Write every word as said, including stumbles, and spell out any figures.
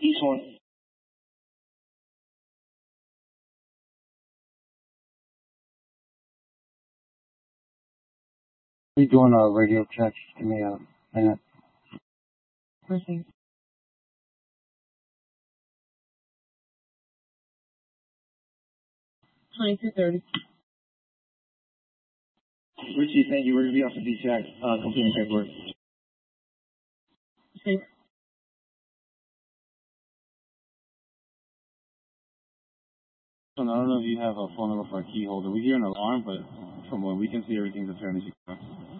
East one. We doing a radio check. Give me a minute. Proceed. Twenty-two thirty. Richie, thank you. We're going to be off the D C I, uh, completing paperwork. Proceed. I don't know if you have a phone number for a key holder. We hear an alarm, but from what we can see, everything's apparently secure.